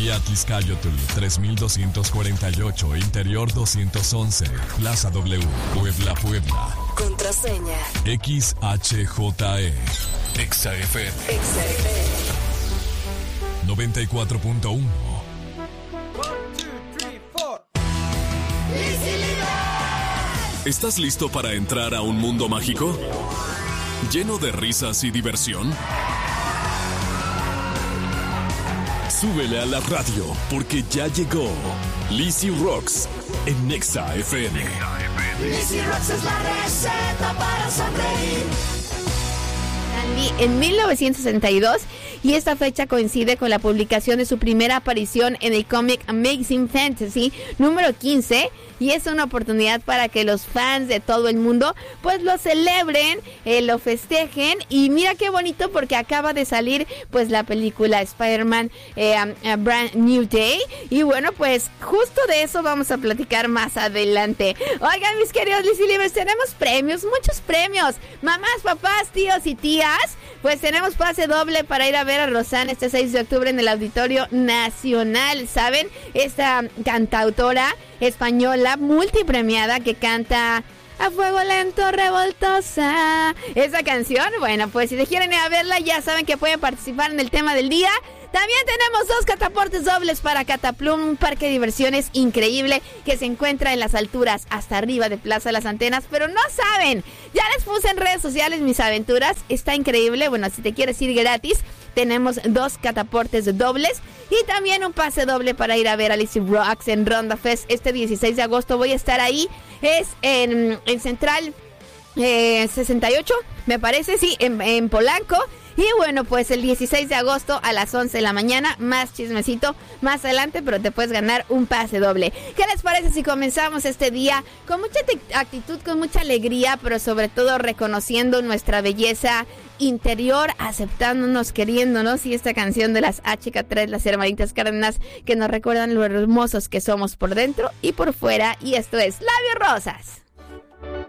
Vía Tizcayotl 3248, Interior 211, Plaza W, Puebla. Contraseña XHJE. XFM 94.1. ¿Estás listo para entrar a un mundo mágico? ¿Lleno de risas y diversión? Súbele a la radio, porque ya llegó Lizzy Rocks en Nexa FM. Lizzy Rocks es la receta para sonreír. En 1962, y esta fecha coincide con la publicación de su primera aparición en el cómic Amazing Fantasy número 15, y es una oportunidad para que los fans de todo el mundo pues lo celebren, lo festejen. Y mira qué bonito, porque acaba de salir pues la película Spider-Man a Brand New Day, y bueno, pues justo de eso vamos a platicar más adelante. Oigan, mis queridos Lizzy Livers, tenemos premios, muchos premios. Mamás, papás, tíos y tías, pues tenemos pase doble para ir a ver a Rosanne este 6 de octubre en el Auditorio Nacional. ¿Saben? Esta cantautora española multipremiada que canta A Fuego Lento Revoltosa. Esa canción, bueno, pues si quieren ir a verla, ya saben que pueden participar en el tema del día. También tenemos 2 cataportes dobles para Cataplum, un parque de diversiones increíble que se encuentra en las alturas hasta arriba de Plaza Las Antenas, pero no saben, ya les puse en redes sociales mis aventuras, está increíble. Bueno, si te quieres ir gratis, tenemos 2 cataportes dobles y también un pase doble para ir a ver a Lizzy Rocks en Ronda Fest este 16 de agosto. Voy a estar ahí, es en Central 68, me parece, sí, en Polanco. Y bueno, pues el 16 de agosto a las 11 de la mañana, más chismecito más adelante, pero te puedes ganar un pase doble. ¿Qué les parece si comenzamos este día con mucha actitud, con mucha alegría, pero sobre todo reconociendo nuestra belleza interior, aceptándonos, queriéndonos, y esta canción de las HK3, las hermanitas Cárdenas, que nos recuerdan lo hermosos que somos por dentro y por fuera, y esto es Labios Rosas.